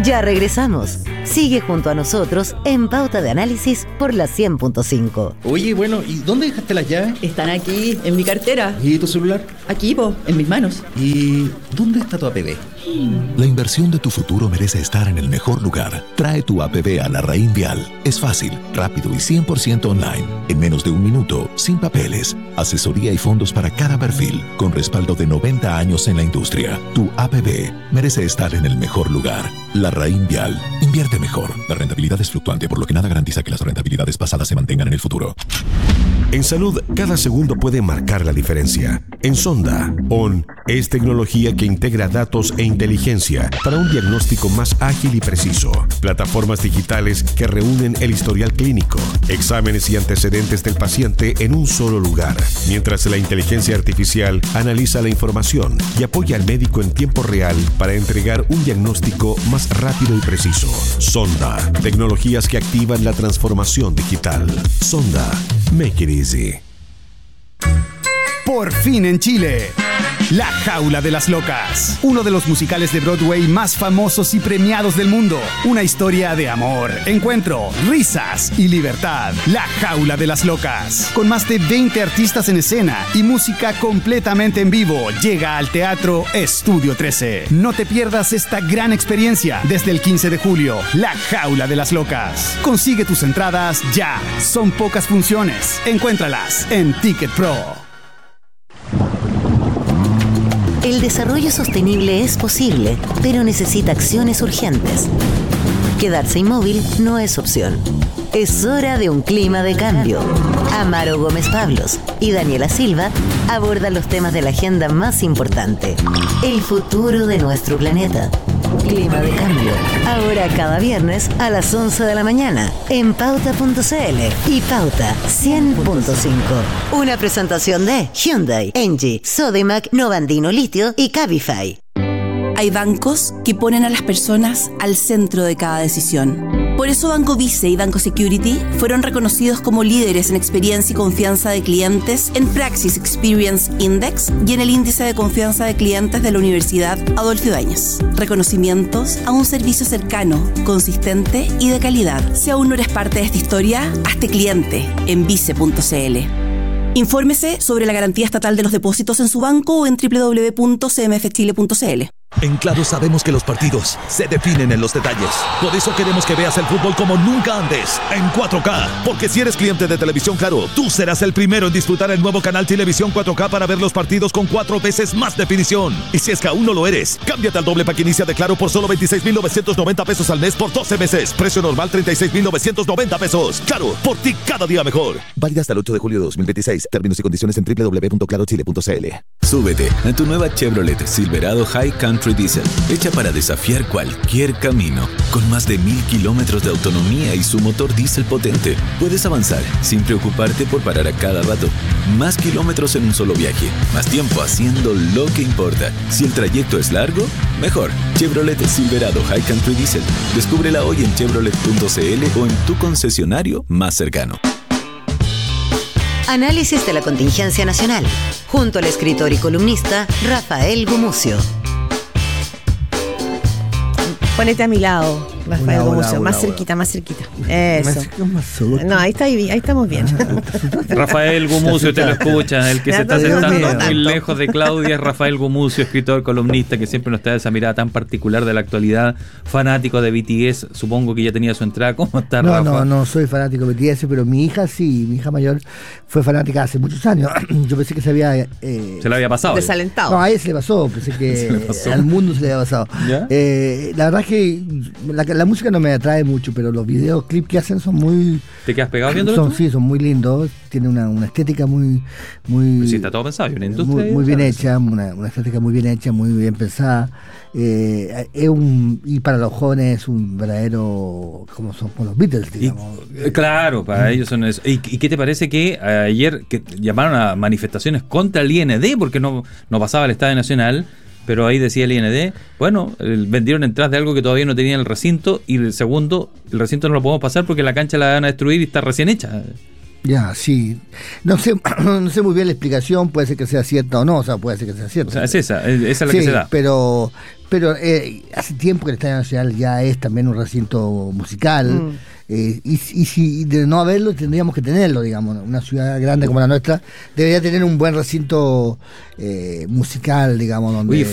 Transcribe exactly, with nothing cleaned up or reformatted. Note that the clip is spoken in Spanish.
Ya regresamos. Sigue junto a nosotros en Pauta de Análisis por la cien punto cinco. Oye, bueno, ¿y dónde dejaste las llaves? Están aquí, en mi cartera. ¿Y tu celular? Aquí, po, en mis manos. ¿Y dónde está tu A P B? La inversión de tu futuro merece estar en el mejor lugar. Trae tu A P B a Larraín Vial. Es fácil, rápido y cien por ciento online. En menos de un minuto, sin papeles. Asesoría y fondos para cada perfil, con respaldo de noventa años en la industria. Tu A P B merece estar en el mejor lugar. Larraín Vial. Invierte mejor. La rentabilidad es fluctuante, por lo que nada garantiza que las rentabilidades pasadas se mantengan en el futuro. En salud, cada segundo puede marcar la diferencia. En Sonda, O N es tecnología que integra datos e inteligencia para un diagnóstico más ágil y preciso. Plataformas digitales que reúnen el historial clínico, exámenes y antecedentes del paciente en un solo lugar, mientras la inteligencia artificial analiza la información y apoya al médico en tiempo real para entregar un diagnóstico más rápido y preciso. Sonda, tecnologías que activan la transformación digital. Sonda, make it easy. Por fin en Chile, La Jaula de las Locas, uno de los musicales de Broadway más famosos y premiados del mundo. Una historia de amor, encuentro, risas y libertad. La Jaula de las Locas, con más de veinte artistas en escena y música completamente en vivo, llega al Teatro Estudio trece. No te pierdas esta gran experiencia desde el quince de julio. La Jaula de las Locas. Consigue tus entradas ya. Son pocas funciones. Encuéntralas en Ticket Pro. El desarrollo sostenible es posible, pero necesita acciones urgentes. Quedarse inmóvil no es opción. Es hora de un clima de cambio. Amaro Gómez Pablos y Daniela Silva abordan los temas de la agenda más importante: el futuro de nuestro planeta. Clima de cambio. Ahora cada viernes a las once de la mañana en pauta punto c l y Pauta cien punto cinco. Una presentación de Hyundai, Engie, Sodimac, Novandino Litio y Cabify. Hay bancos que ponen a las personas al centro de cada decisión. Por eso Banco Vice y Banco Security fueron reconocidos como líderes en experiencia y confianza de clientes en Praxis Experience Index y en el índice de confianza de clientes de la Universidad Adolfo Ibáñez. Reconocimientos a un servicio cercano, consistente y de calidad. Si aún no eres parte de esta historia, hazte cliente en vice punto c l. Infórmese sobre la garantía estatal de los depósitos en su banco o en doble u doble u doble u punto c m f chile punto c l. En Claro sabemos que los partidos se definen en los detalles. Por eso queremos que veas el fútbol como nunca antes, en cuatro K. Porque si eres cliente de Televisión Claro, tú serás el primero en disfrutar el nuevo canal Televisión cuatro K para ver los partidos con cuatro veces más definición. Y si es que aún no lo eres, cámbiate al doble pack inicia de Claro por solo veintiséis mil novecientos noventa pesos al mes por doce meses. Precio normal treinta y seis mil novecientos noventa pesos. Claro, por ti cada día mejor. Válida hasta el ocho de julio de dos mil veintiséis. Términos y condiciones en doble u doble u doble u punto claro chile punto c l. Súbete a tu nueva Chevrolet Silverado High Country Diesel, hecha para desafiar cualquier camino. Con más de mil kilómetros de autonomía y su motor diésel potente, puedes avanzar sin preocuparte por parar a cada rato. Más kilómetros en un solo viaje, más tiempo haciendo lo que importa. Si el trayecto es largo, mejor. Chevrolet Silverado High Country Diesel. Descúbrela hoy en chevrolet punto c l o en tu concesionario más cercano. Análisis de la contingencia nacional, junto al escritor y columnista Rafael Gumucio. Ponete a mi lado, Rafael Hola, Gumucio, hola, más hola, cerquita, más cerquita. Eso. Más No, ahí está, ahí estamos bien. Rafael Gumucio, te lo escucha. El que se está sentando muy tanto. lejos de Claudia es Rafael Gumucio, escritor, columnista, que siempre nos trae esa mirada tan particular de la actualidad. Fanático de B T S, supongo que ya tenía su entrada. ¿Cómo está, No, Rafa? no, no soy fanático de B T S, pero mi hija sí, mi hija mayor fue fanática hace muchos años. Yo pensé que se había... Eh, se le había pasado. Desalentado. No, a ella se le pasó, pensé que le pasó. al mundo se le había pasado. Eh, la verdad es que la, la música no me atrae mucho, pero los videos, clips que hacen son muy... ¿Te quedas pegado viéndolo? Son, tú? sí, son muy lindos, tiene una, una estética muy... muy Pues sí, está todo pensado, hay una industria. Muy, muy bien hecha, una, una estética muy bien hecha, muy bien pensada. Eh, es un, y para los jóvenes es un verdadero, como son como los Beatles, digamos. Y, claro, para ellos son eso. ¿Y, ¿Y qué te parece que ayer que llamaron a manifestaciones contra el I N D porque no, no pasaba el Estadio Nacional? Pero ahí decía el I N D, bueno, el, vendieron entradas de algo que todavía no tenía en el recinto, y el segundo, el recinto no lo podemos pasar porque la cancha la van a destruir y está recién hecha. Ya, sí. No sé, no sé muy bien la explicación, puede ser que sea cierta o no, o sea, puede ser que sea cierta. O sea, es esa, es- esa es la sí, que se da. pero, pero eh, hace tiempo que el Estadio Nacional ya es también un recinto musical. Mm. eh, y, y si de no haberlo, tendríamos que tenerlo, digamos. Una ciudad grande como la nuestra debería tener un buen recinto eh, musical, digamos, donde... Oye,